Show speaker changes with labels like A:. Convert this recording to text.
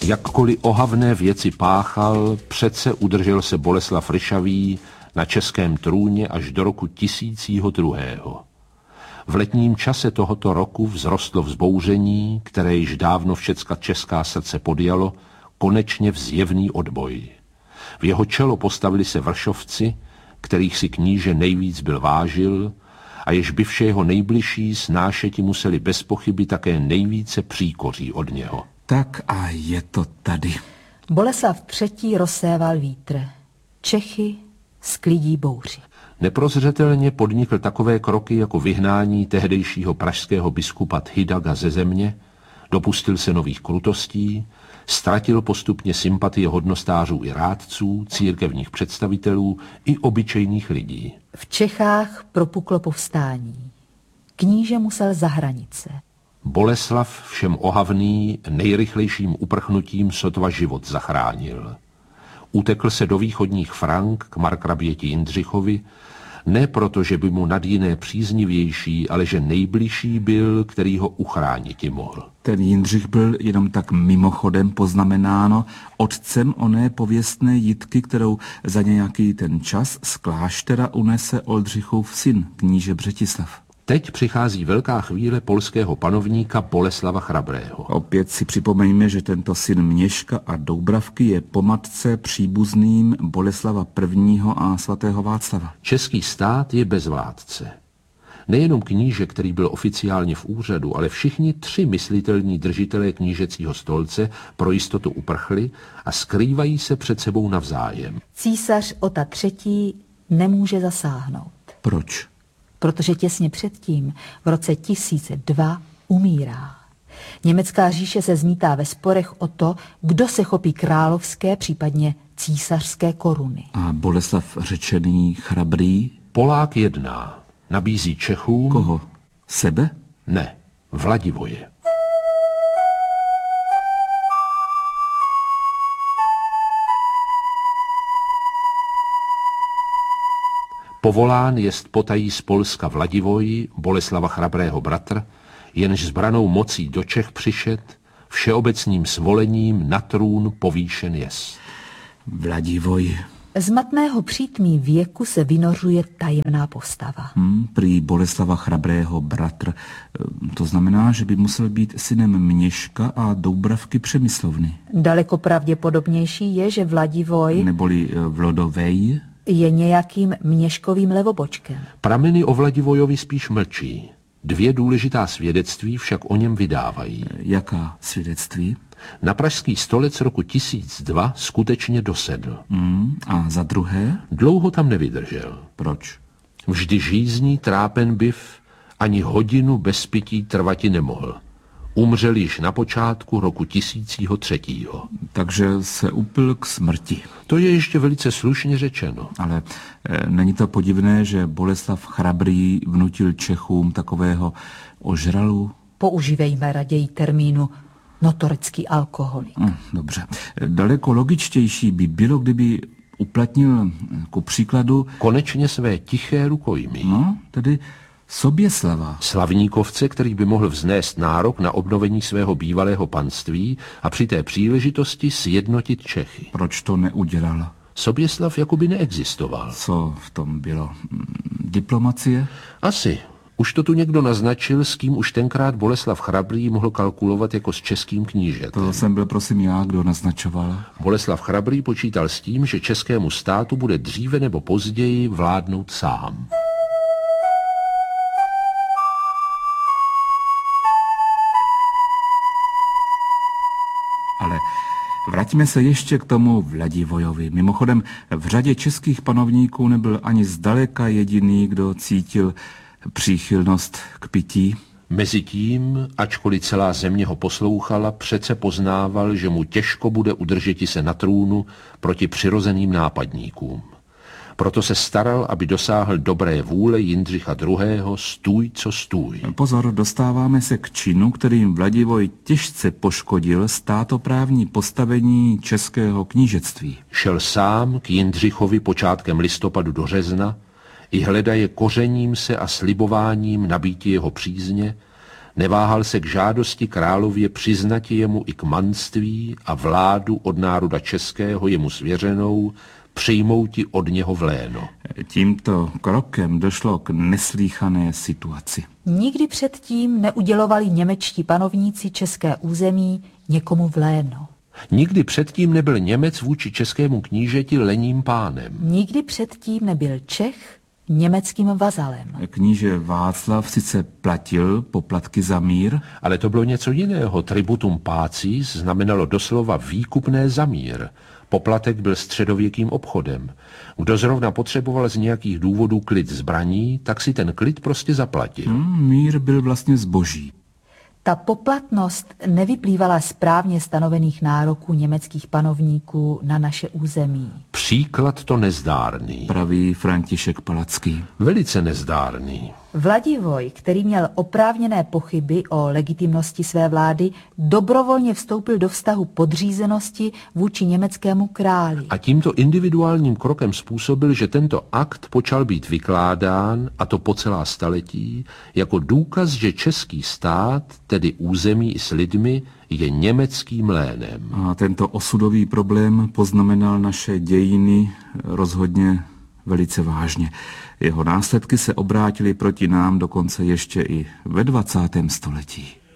A: Jakkoliv ohavné věci páchal, přece udržel se Boleslav Ryšavý na českém trůně až do roku 1002. V letním čase tohoto roku vzrostlo vzbouření, které již dávno všecka česká srdce podjalo, konečně v zjevný odboj. V jeho čelo postavili se vršovci, kterých si kníže nejvíc byl vážil, a jež by vše jeho nejbližší snášeti museli bez pochyby také nejvíce příkoří od něho.
B: Tak a je to tady.
C: Boleslav III. Rozséval vítr. Čechy sklidí bouři.
A: Neprozřetelně podnikl takové kroky jako vyhnání tehdejšího pražského biskupa Thydaga ze země, dopustil se nových krutostí, ztratil postupně sympatie hodnostářů i rádců, církevních představitelů i obyčejných lidí.
C: V Čechách propuklo povstání. Kníže musel za hranice.
A: Boleslav všem ohavný nejrychlejším uprchnutím sotva život zachránil. Utekl se do východních Frank k markraběti Jindřichovi, ne proto, že by mu nad jiné příznivější, ale že nejbližší byl, který ho uchránit mohl.
B: Ten Jindřich byl jenom tak mimochodem poznamenáno otcem oné pověstné Jitky, kterou za nějaký ten čas z kláštera unese Oldřichův syn, kníže Břetislav.
A: Teď přichází velká chvíle polského panovníka Boleslava Chrabrého.
B: Opět si připomeňme, že tento syn Měška a Doubravky je po matce příbuzným Boleslava I. a svatého Václava.
A: Český stát je bez vládce. Nejenom kníže, který byl oficiálně v úřadu, ale všichni tři myslitelní držitelé knížecího stolce pro jistotu uprchli a skrývají se před sebou navzájem.
C: Císař Ota III. Nemůže zasáhnout.
B: Proč?
C: Protože těsně předtím, v roce 1002, umírá. Německá říše se zmítá ve sporech o to, kdo se chopí královské, případně císařské koruny.
B: A Boleslav řečený Chrabrý?
A: Polák jedná. Nabízí Čechům...
B: Koho? Sebe?
A: Ne, Vladivoje. Povolán jest potají z Polska Vladivoj, Boleslava Chrabrého bratr, jenž s branou mocí do Čech přišet, všeobecným svolením na trůn povýšen jest.
B: Vladivoj.
C: Z matného přítmí věku se vynořuje tajemná postava.
B: Prý Boleslava Chrabrého bratr. To znamená, že by musel být synem Měška a Doubravky Přemyslovny.
C: Daleko pravděpodobnější je, že Vladivoj...
B: Neboli Vlodovej...
C: je nějakým Měškovým levobočkem.
A: Prameny o Vladivojovi spíš mlčí. Dvě důležitá svědectví však o něm vydávají.
B: Jaká svědectví?
A: Na pražský stolec roku 1002 skutečně dosedl.
B: A za druhé?
A: Dlouho tam nevydržel.
B: Proč?
A: Vždy žízní, trápen byv, ani hodinu bez pití trvati nemohl. Umřel již na počátku roku 1003.
B: Takže se upil k smrti.
A: To je ještě velice slušně řečeno.
B: Ale není to podivné, že Boleslav Chrabrý vnutil Čechům takového ožralu?
C: Používejme raději termínu notorický alkoholik.
B: Dobře. Daleko logičtější by bylo, kdyby uplatnil ku příkladu...
A: konečně své tiché rukojmí.
B: No, tedy Soběslava.
A: Slavníkovce, který by mohl vznést nárok na obnovení svého bývalého panství a při té příležitosti sjednotit Čechy.
B: Proč to neudělal?
A: Soběslav jakoby neexistoval.
B: Co v tom bylo? Diplomacie?
A: Asi. Už to tu někdo naznačil, s kým už tenkrát Boleslav Chrabrý mohl kalkulovat jako s českým knížetem.
B: To jsem byl prosím já, kdo naznačoval.
A: Boleslav Chrabrý počítal s tím, že českému státu bude dříve nebo později vládnout sám.
B: Ale vraťme se ještě k tomu Vladivojovi. Mimochodem, v řadě českých panovníků nebyl ani zdaleka jediný, kdo cítil příchylnost k pití.
A: Mezitím, ačkoliv celá země ho poslouchala, přece poznával, že mu těžko bude udržeti se na trůnu proti přirozeným nápadníkům. Proto se staral, aby dosáhl dobré vůle Jindřicha II. Stůj, co stůj.
B: Pozor, dostáváme se k činu, kterým Vladivoj těžce poškodil státoprávní postavení českého knížectví.
A: Šel sám k Jindřichovi počátkem listopadu do Řezna, i hledaje kořením se a slibováním nabýti jeho přízně, Neváhal se k žádosti králově přiznati jemu i kmanství a vládu od národa českého jemu svěřenou, přijmouti od něho v léno.
B: Tímto krokem došlo k neslýchané situaci.
C: Nikdy předtím neudělovali němečtí panovníci české území někomu v léno.
A: Nikdy předtím nebyl Němec vůči českému knížeti lenním pánem.
C: Nikdy předtím nebyl Čech německým vazalem.
B: Kníže Václav sice platil poplatky za mír,
A: Ale to bylo něco jiného. Tributum pacis znamenalo doslova výkupné za mír. Poplatek byl středověkým obchodem. Kdo zrovna potřeboval z nějakých důvodů klid zbraní, tak si ten klid prostě zaplatil.
B: Mír byl vlastně zboží.
C: Ta poplatnost nevyplývala z právně stanovených nároků německých panovníků na naše území.
A: Příklad to nezdárný.
B: Praví František Palacký.
A: Velice nezdárný.
C: Vladivoj, který měl oprávněné pochyby o legitimnosti své vlády, dobrovolně vstoupil do vztahu podřízenosti vůči německému králi.
A: A tímto individuálním krokem způsobil, že tento akt počal být vykládán, a to po celá staletí, jako důkaz, že český stát, tedy území i s lidmi, je německým lénem.
B: A tento osudový problém poznamenal naše dějiny rozhodně velice vážně. Jeho následky se obrátily proti nám dokonce ještě i ve 20. století.